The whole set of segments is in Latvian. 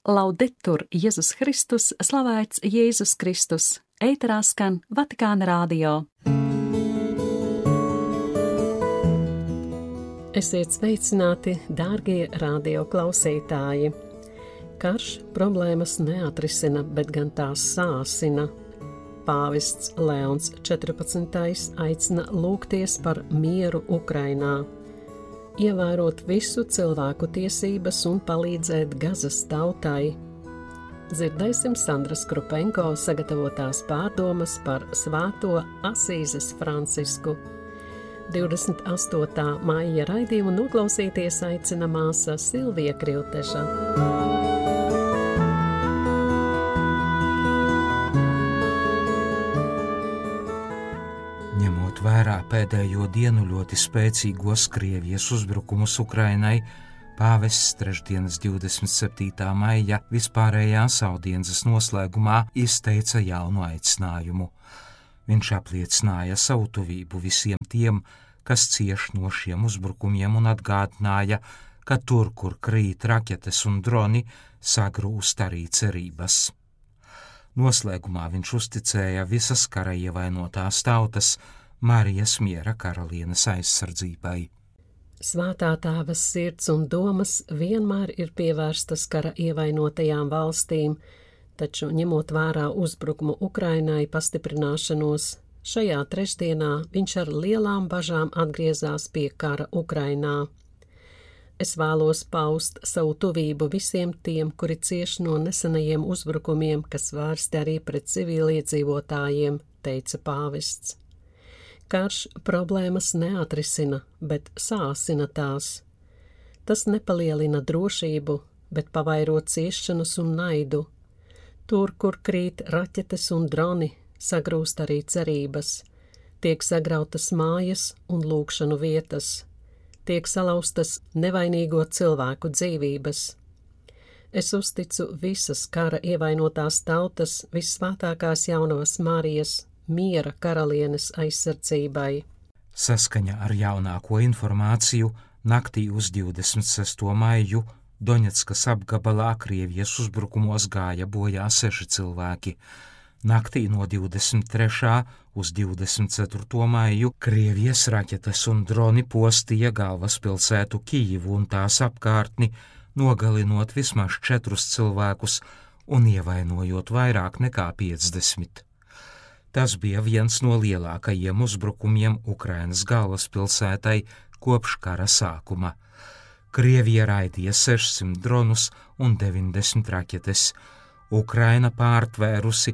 Laudetur Jēzus Kristus, slavēts Jēzus Kristus, ēterā skan Vatikāna radio. Esiet sveicināti, dārgie radio klausītāji! Karš problēmas neatrisina, bet gan tās sāsina. Pāvests Leons 14. aicina lūgties par mieru Ukrainā, ievērot visu cilvēku tiesības un palīdzēt Gazas tautai. Dzirdēsim Sandras Krupenko sagatavotās pārdomas par Svēto Asīzes Francisku. 28. maija raidījumu noklausīties aicina māsa Silvija Krilteša. Ņemot vērā pēdējo dienu ļoti spēcīgos Krievijas uzbrukumus Ukrainai, pāvests trešdienas 27. maija vispārējās audiences noslēgumā izteica jaunu aicinājumu. Viņš apliecināja savu tuvību visiem tiem, kas cieš no šiem uzbrukumiem, un atgādināja, ka tur, kur krīt raķetes un droni, sagrūst arī cerības. Noslēgumā viņš uzticēja visas kara ievainotās tautas Marijas miera karalienes aizsardzībai. Svētā tēva sirds un domas vienmēr ir pievērstas kara ievainotajām valstīm, taču ņemot vērā uzbrukumu Ukrainai pastiprināšanos, šajā trešdienā viņš ar lielām bažām atgriezās pie kara Ukrainā. Es vēlos paust savu tuvību visiem tiem, kuri cieš no nesenajiem uzbrukumiem, kas vērsti arī pret civiliedzīvotājiem, teica pāvests. Karš problēmas neatrisina, bet sāsina tās. Tas nepalielina drošību, bet pavairo ciešanas un naidu. Tur, kur krīt raķetes un droni, sagrūst arī cerības, tiek sagrautas mājas un lūgšanu vietas, tiek salauztas nevainīgo cilvēku dzīvības. Es uzticu visas kara ievainotās tautas vissvētākās jaunās Marijas miera karalienes aizsardzībai. Saskaņā ar jaunāko informāciju, naktī uz 26. maiju Doņetskas apgabalā Krievijas uzbrukumos gāja bojā 6 cilvēki. Naktī no 23. uz 24. maiju Krievijas raķetes un droni postīja galvaspilsētu Kijivu un tās apkārtni, nogalinot vismaz 4 cilvēkus un ievainojot vairāk nekā 50. Tas bija viens no lielākajiem uzbrukumiem Ukrainas galvaspilsētai kopš kara sākuma. Krievija raidīja 600 dronus un 90 raķetes, Ukraina pārtvērusi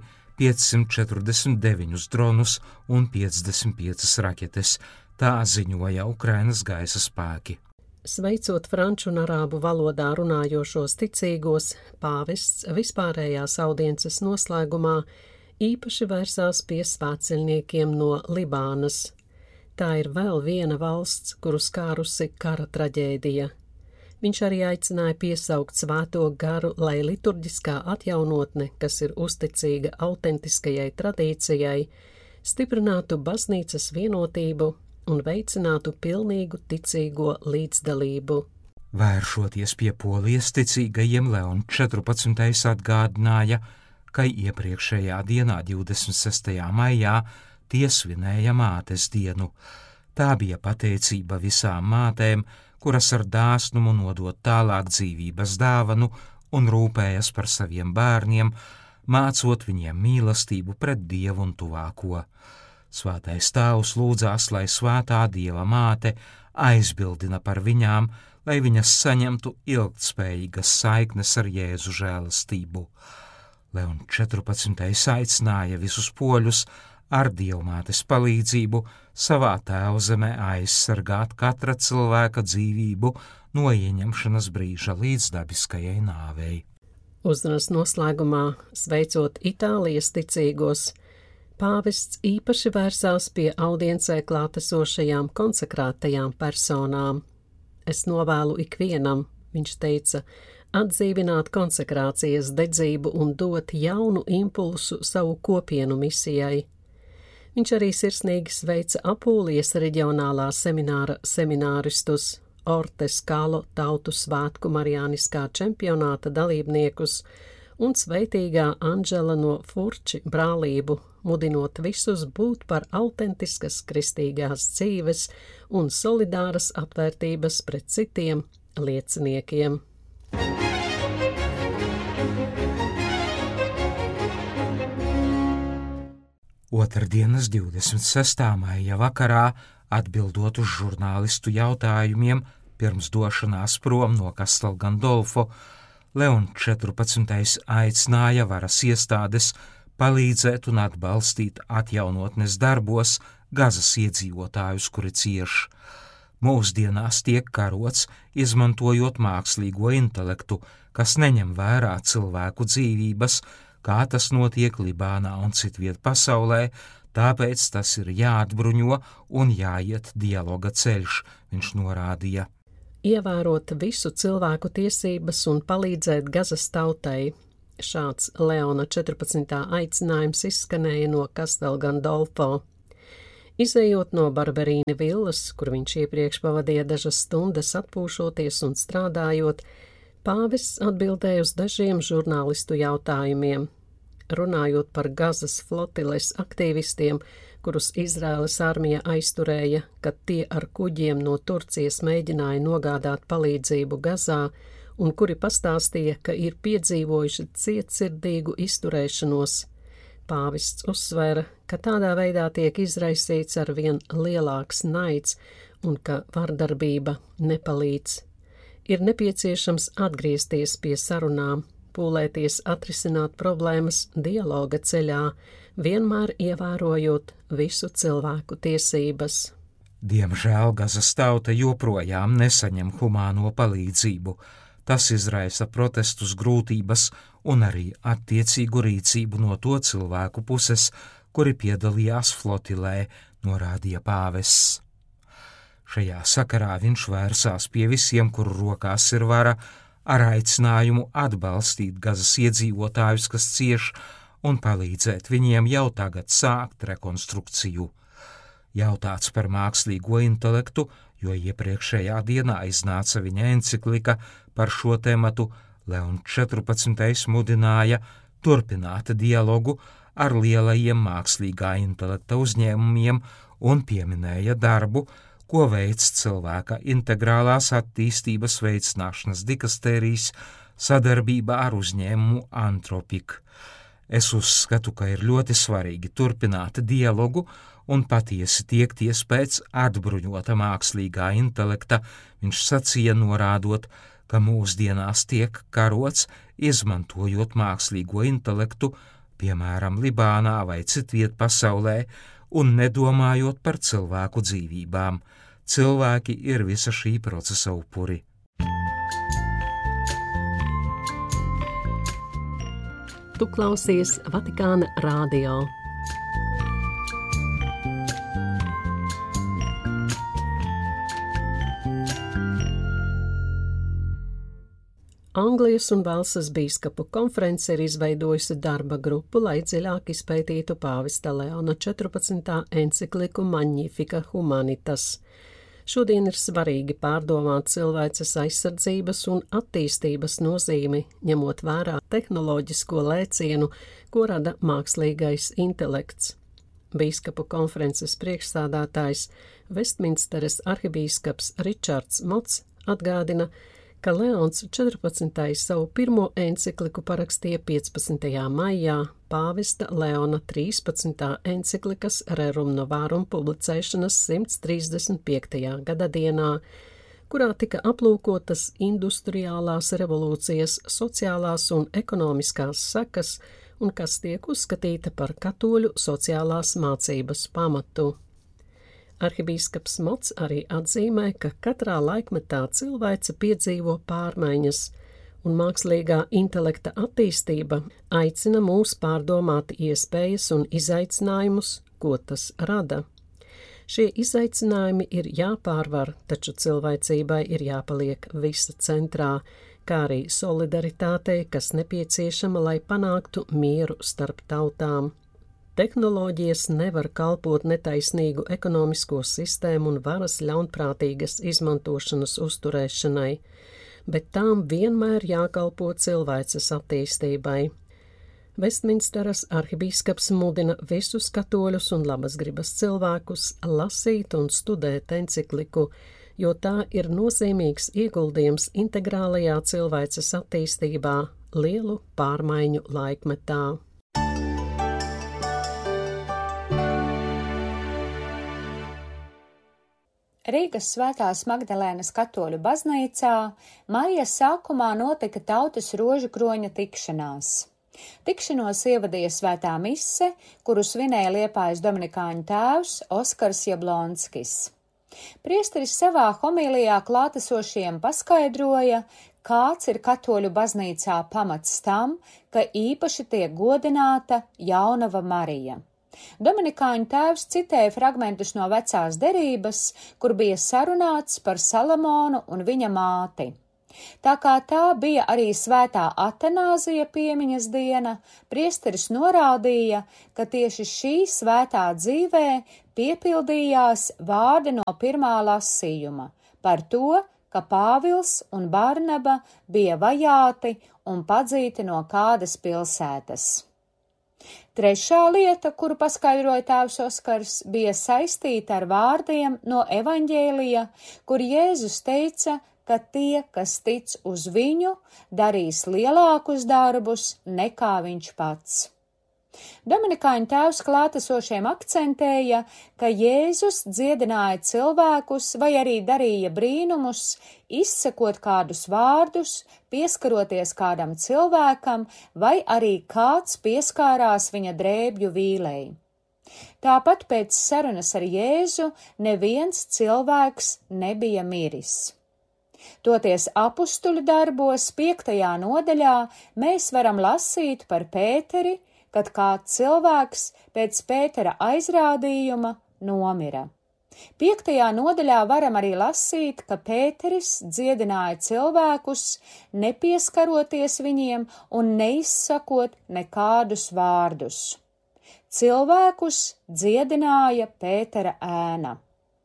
549 dronus un 55 raķetes, tā ziņoja Ukrainas gaisa spēki. Sveicot franču un arābu valodā runājošos ticīgos, pāvests vispārējās audiences noslēgumā īpaši vērsās pie svētceļniekiem no Libānas. Tā ir vēl viena valsts, kuru skārusi kara traģēdija. Viņš arī aicināja piesaukt svēto garu, lai liturģiskā atjaunotne, kas ir uzticīga autentiskajai tradīcijai, stiprinātu baznīcas vienotību un veicinātu pilnīgu ticīgo līdzdalību. Vēršoties pie Polijas ticīgajiem, Leons 14. atgādināja, ka iepriekšējā dienā, 26. maijā, tie svinēja mātes dienu. Tā bija pateicība visām mātēm, kuras ar dāsnumu nodot tālāk dzīvības dāvanu un rūpējas par saviem bērniem, mācot viņiem mīlestību pret Dievu un tuvāko. Svētais Tēvs lūdzās, lai svētā Dieva māte aizbildina par viņām, lai viņas saņemtu ilgtspējīgas saiknes ar Jēzu žēlastību. Leons 14. aicināja visus poļus ar Dievmātes palīdzību savā tēvzemē aizsargāt katra cilvēka dzīvību no ieņemšanas brīža līdz dabiskajai nāvei. Uzrunas noslēgumā, sveicot Itālijas ticīgos, pāvests īpaši vērsās pie audiencē klātesošajām konsekrētajām personām. Es novēlu ikvienam, viņš teica, atdzīvināt konsekrācijas dedzību un dot jaunu impulsu savu kopienu misijai. Viņš arī sirsnīgi sveica Apūlijas reģionālā semināra semināristus Ortes Kalo tautu svētku marijāniskā čempionāta dalībniekus un svētīgā Anžela no Furči brālību, mudinot visus būt par autentiskas kristīgās dzīves un solidāras atvērtības pret citiem lieciniekiem. Otrdienas 26. maija vakarā, atbildot uz žurnālistu jautājumiem pirms došanās prom no Castel Gandolfo, Leons 14. aicināja varas iestādes palīdzēt un atbalstīt atjaunotnes darbos Gazas iedzīvotājus, kuri cieš. Mūsdienās tiek karots, izmantojot mākslīgo intelektu, kas neņem vērā cilvēku dzīvības, kā tas notiek Libānā un citviet pasaulē, tāpēc tas ir jāatbruņo un jāiet dialoga ceļš, viņš norādīja. Ievērot visu cilvēku tiesības un palīdzēt Gazas tautai. Šāds Leona 14. aicinājums izskanēja no Castel Gandolfo. Izejot no Barberīni villas, kur viņš iepriekš pavadīja dažas stundas atpūšoties un strādājot, pāvests atbildēja uz dažiem žurnālistu jautājumiem. Runājot par Gazas flotiles aktīvistiem, kurus Izraēlas armija aizturēja, kad tie ar kuģiem no Turcijas mēģināja nogādāt palīdzību Gazā, un kuri pastāstīja, ka ir piedzīvojuši cietsirdīgu izturēšanos. Pāvests uzsvēra, ka tādā veidā tiek izraisīts arvien lielāks naids un ka vardarbība nepalīdz. Ir nepieciešams atgriezties pie sarunām, pūlēties atrisināt problēmas dialoga ceļā, vienmēr ievērojot visu cilvēku tiesības. Diemžēl Gazas tauta joprojām nesaņem humāno palīdzību. Tas izraisa protestus, grūtības un arī attiecīgu rīcību no to cilvēku puses, kuri piedalījās flotilē, norādīja pāvests. Šajā sakarā viņš vērsās pie visiem, kuru rokās ir vara, ar aicinājumu atbalstīt Gazas iedzīvotājus, kas cieš, un palīdzēt viņiem jau tagad sākt rekonstrukciju. Jautāts par mākslīgo intelektu, jo iepriekšējā dienā iznāca viņa enciklika par šo tematu, Leons 14. mudināja turpināt dialogu ar lielajiem mākslīgā intelekta uzņēmumiem un pieminēja darbu, ko veic cilvēka integrālās attīstības veicināšanas dikastērijas sadarbībā ar uzņēmumu Anthropic. Es uzskatu, ka ir ļoti svarīgi turpināt dialogu un patiesi tiekties pēc atbruņota mākslīgā intelekta, viņš sacīja, norādot, ka mūsdienās tiek karots, izmantojot mākslīgo intelektu, piemēram, Libānā vai citviet pasaulē, un nedomājot par cilvēku dzīvībām. Cilvēki ir visa šī procesa upuri. Tu klausies Vatikāna radio. Anglijas un Velsas bīskapu konference ir izveidojusi darba grupu, lai dziļāk izpētītu pāvesta Leona 14. encikliku Magnifica Humanitas. Šodien ir svarīgi pārdomāt cilvēces aizsardzības un attīstības nozīmi, ņemot vērā tehnoloģisko lēcienu, ko rada mākslīgais intelekts. Bīskapu konferences priekšsādātājs Vestminsteres arhibīskaps Ričards Mots atgādina, ka Leons 14. savu pirmo encikliku parakstīja 15. maijā pāvesta Leona 13. enciklikas Rerum Novarum publicēšanas 135. gada dienā, kurā tika aplūkotas industriālās revolūcijas sociālās un ekonomiskās sekas un kas tiek uzskatīta par katoļu sociālās mācības pamatu. Arhibīskaps Mots arī atzīmē, ka katrā laikmetā cilvēce piedzīvo pārmaiņas, un mākslīgā intelekta attīstība aicina mūs pārdomāt iespējas un izaicinājumus, ko tas rada. Šie izaicinājumi ir jāpārvar, taču cilvēcībai ir jāpaliek visa centrā, kā arī solidaritātei, kas nepieciešama, lai panāktu mieru starp tautām. Tehnoloģijas nevar kalpot netaisnīgu ekonomisko sistēmu un varas ļaunprātīgas izmantošanas uzturēšanai, bet tām vienmēr jākalpo cilvēces attīstībai. Vestminsteras arhibīskaps mudina visus katoļus un labas gribas cilvēkus lasīt un studēt encikliku, jo tā ir nozīmīgs ieguldījums integrālajā cilvēces attīstībā lielu pārmaiņu laikmetā. Rīgas Svētās Magdalēnas katoļu baznīcā maijas sākumā notika tautas rožu kroņa tikšanās. Tikšanos ievadīja svētā mise, kuru svinēja Liepājas dominikāņu tēvs Oskars Jablonskis. Priesteris savā homilijā klātesošiem paskaidroja, kāds ir katoļu baznīcā pamats tam, ka īpaši tiek godināta jaunava Marija. Dominikāņu tēvs citēja fragmentus no vecās derības, kur bija sarunāts par Salamonu un viņa māti. Tā kā tā bija arī svētā Atanāzija piemiņas diena, priesteris norādīja, ka tieši šī svētā dzīvē piepildījās vārdi no pirmā lasījuma par to, ka Pāvils un Barnaba bija vajāti un padzīti no kādas pilsētas. Trešā lieta, kuru paskaidroja tēvs Oskars, bija saistīta ar vārdiem no evaņģēlija, kur Jēzus teica, ka tie, kas tic uz viņu, darīs lielākus darbus nekā viņš pats. Dominikāņu tēvs klātesošiem akcentēja, ka Jēzus dziedināja cilvēkus vai arī darīja brīnumus, izsakot kādus vārdus, pieskaroties kādam cilvēkam, vai arī kāds pieskārās viņa drēbju vīlei. Tāpat pēc sarunas ar Jēzu neviens cilvēks nebija miris. Toties apustuļu darbos 5. nodaļā mēs varam lasīt par Pēteri, kad kāds cilvēks pēc Pētera aizrādījuma nomira. 5. nodaļā varam arī lasīt, ka Pēteris dziedināja cilvēkus, nepieskaroties viņiem un neizsakot nekādus vārdus. Cilvēkus dziedināja Pētera ēna.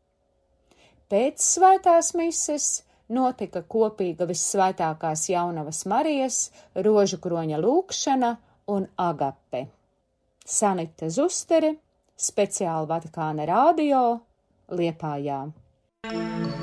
Pēc svētās mises notika kopīga vissvētākās jaunavas Marijas rožu kroņa lūgšana un agape. Sanita Zustere, speciāli Vatikāna radio, Liepājā.